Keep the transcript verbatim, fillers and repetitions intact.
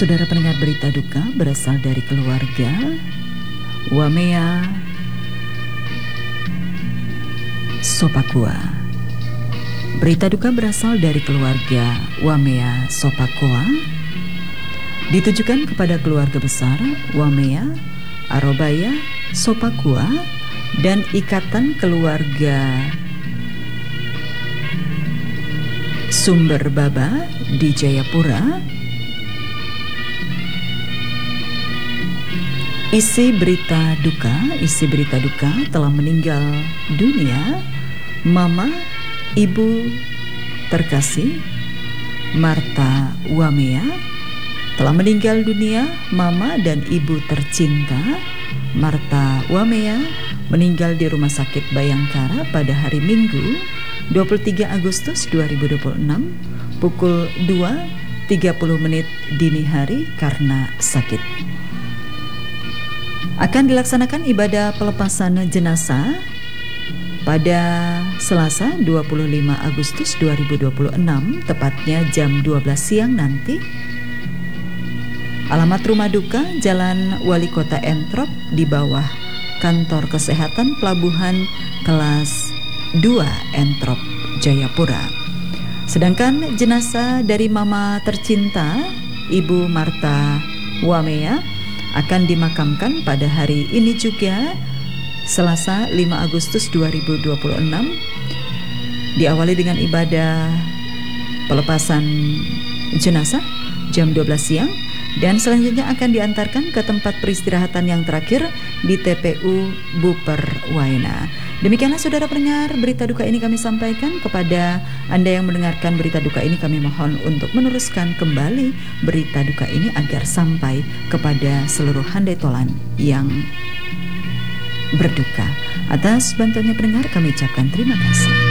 Saudara pendengar, berita duka berasal dari keluarga Wamea Sopakua. Berita duka berasal dari keluarga Wamea Sopakua ditujukan kepada keluarga besar Wamea Arobaya Sopakua dan ikatan keluarga Sumber Baba di Jayapura. Isi berita duka, isi berita duka telah meninggal dunia Mama Ibu terkasih Marta Wamea. Telah meninggal dunia Mama dan Ibu tercinta Marta Wamea, meninggal di Rumah Sakit Bayangkara pada hari Minggu dua puluh tiga Agustus dua ribu dua puluh enam pukul dua tiga puluh menit dini hari karena sakit. Akan dilaksanakan ibadah pelepasan jenazah pada Selasa dua puluh lima Agustus dua ribu dua puluh enam, tepatnya jam dua belas siang nanti. Alamat rumah duka Jalan Wali Kota Entrop di bawah Kantor Kesehatan Pelabuhan Kelas dua Entrop, Jayapura. Sedangkan jenazah dari Mama tercinta Ibu Marta Wamea akan dimakamkan pada hari ini juga, Selasa lima Agustus dua ribu dua puluh enam, diawali dengan ibadah pelepasan jenazah jam dua belas siang dan selanjutnya akan diantarkan ke tempat peristirahatan yang terakhir di T P U Buper Waena. Demikianlah saudara pendengar, berita duka ini kami sampaikan kepada Anda yang mendengarkan berita duka ini. Kami mohon untuk meneruskan kembali berita duka ini agar sampai kepada seluruh handai tolan yang berduka. Atas bantuannya pendengar, kami ucapkan terima kasih.